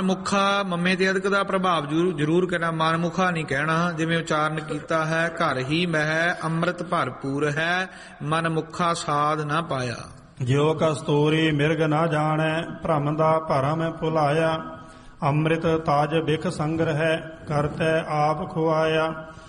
ਮੁਖਾ ਮੰਮੇ ਤੇ ਅਦਕ ਦਾ ਪ੍ਰਭਾਵ ਜ਼ਰੂਰ ਕਰਨਾ, ਮਨਮੁਖਾ ਨਹੀਂ ਕਹਿਣਾ। ਜਿਵੇਂ ਉਚਾਰਨ ਕੀਤਾ ਹੈ, ਘਰ ਹੀ ਮਹਿ ਅੰਮ੍ਰਿਤ ਭਰਪੂਰ ਹੈ, ਮਨਮੁਖਾ ਸਾਧ ਨਾ ਪਾਇਆ। ਜਿਉ ਕਸਤੂਰੀ ਮਿਰਗ ਨਾ ਜਾਣੈ, ਭ੍ਰਮ ਦਾ ਭਰਮ ਭੁਲਾਇਆ। ਅੰਮ੍ਰਿਤ ਤਾਜ ਬਿਖ ਸੰਗ੍ਰਹਿ, ਕਰਤੈ ਆਪ ਖੁਆਇਆ।